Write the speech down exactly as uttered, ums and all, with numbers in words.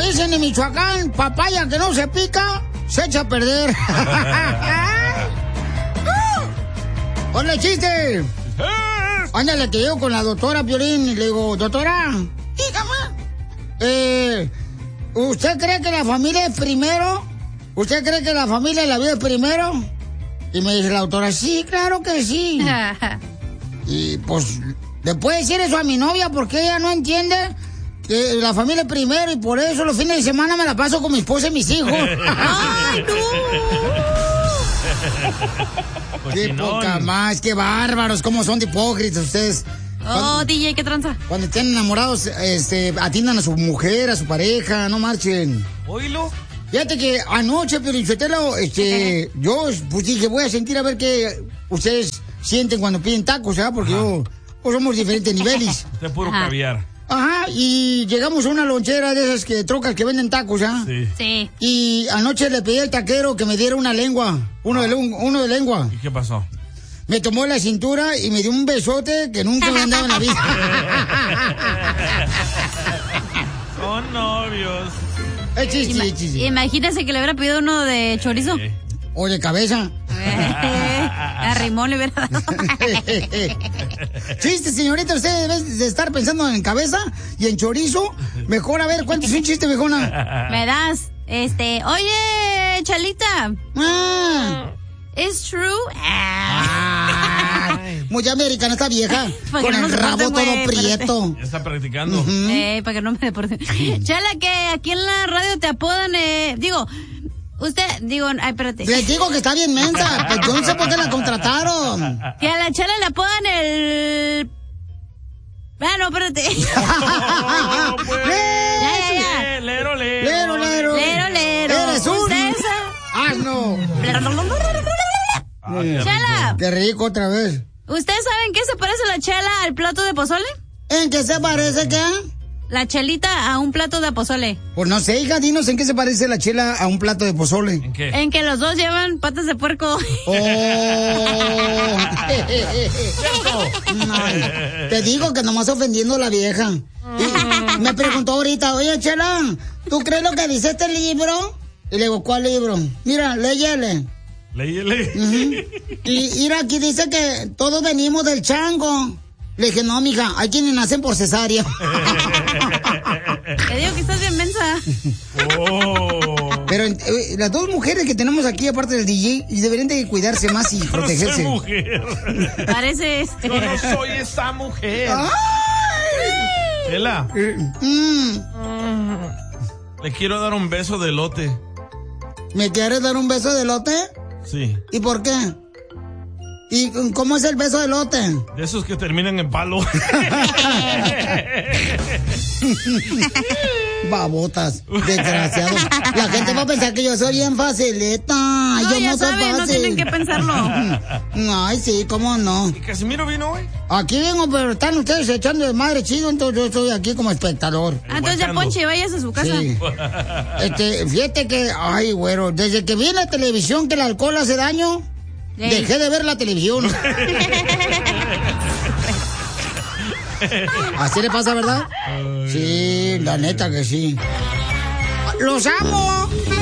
dicen en Michoacán, papaya que no se pica, se echa a perder. ¡Hola, chiste! Ándale, que llego con la doctora Piolín y le digo, doctora, dígame, eh, ¿usted cree que la familia es primero? ¿Usted cree que la familia y la vida es primero? Y me dice la doctora, sí, claro que sí. Y pues, ¿le puede decir eso a mi novia? Porque ella no entiende que la familia es primero y por eso los fines de semana me la paso con mi esposa y mis hijos. ¡Ay, no! ¡Qué poca más! ¡Qué bárbaros! ¿Cómo son de hipócritas ustedes? Oh, D J, ¿qué tranza? Cuando estén enamorados, este, atiendan a su mujer, a su pareja, no marchen. ¿Oílo? Fíjate que anoche, pero este, yo pues dije, voy a sentir a ver qué ustedes sienten cuando piden tacos, ¿verdad? Porque Ajá. yo, pues somos diferentes niveles. De puro Ajá. caviar. Ajá, y llegamos a una lonchera de esas que trocas que venden tacos, ¿ah? Sí. Sí. Y anoche le pedí al taquero que me diera una lengua, uno, ah. de, uno de lengua. ¿Y qué pasó? Me tomó la cintura y me dio un besote que nunca me han dado en la vida. Son novios. Es chiste, Ima- es chiste. Imagínese que le hubiera pedido uno de chorizo. Sí. O de cabeza. A Rimón le hubiera dado. Chiste, señorita, usted debe de estar pensando en cabeza y en chorizo. Mejor, a ver, cuéntese un chiste, viejona. Me das, este, oye, Chalita. Ah. ¿Es true? Ah. Muy americana esta vieja. Con no el rabo todo wey, prieto. Ya está practicando. Uh-huh. Eh, para que no me deporte. Chala, que aquí en la radio te apodan, eh, digo, usted, digo, ay, espérate. Les digo que está bien mensa. Pues yo no sé por qué la contrataron. Que a la Chala le apodan el... Ah, no, espérate. No, pues. Ya, ya, ya. Lero, lero. Lero, lero. Lero, lero. Eres un... Usted ¡Ah, no! Ah, qué Chala. Qué rico otra vez. ¿Ustedes saben qué se parece la chela al plato de pozole? ¿En qué se parece qué? La chelita a un plato de pozole. Pues no sé, hija, dinos en qué se parece la chela a un plato de pozole. ¿En qué? En que los dos llevan patas de puerco. Oh. No, te digo que nomás ofendiendo a la vieja. Y me preguntó ahorita, oye, Chela, ¿tú crees lo que dice este libro? Y le digo, ¿cuál libro? Mira, léyele. Léyele. Uh-huh. Y mira, aquí dice que todos venimos del chango. Le dije, no, mija, hay quienes nacen por cesárea. Te digo que estás bien mensa. Oh. Pero eh, las dos mujeres que tenemos aquí, aparte del D J, deberían de cuidarse más y protegerse. No soy mujer. Parece este. Yo no soy esa mujer. ¡Ay! Chela. Mm. Le quiero dar un beso de elote. ¿Me quieres dar un beso de elote? Sí. ¿Y por qué? ¿Y cómo es el beso de elote? De esos que terminan en palo. Babotas, desgraciado. La gente va a pensar que yo soy bien facilita. No, yo ya no soy saben, fácil. no tienen que pensarlo. Ay, sí, cómo no. ¿Y Casimiro vino hoy? Aquí vengo, pero están ustedes echando de madre chido, entonces yo estoy aquí como espectador. Ah, entonces ya Ponche, vayas a su casa. Sí. Este, fíjate que, ay, güero, desde que vi en la televisión que el alcohol hace daño, Ey. dejé de ver la televisión. Así le pasa, ¿verdad? Sí, la neta que sí. ¡Los amo!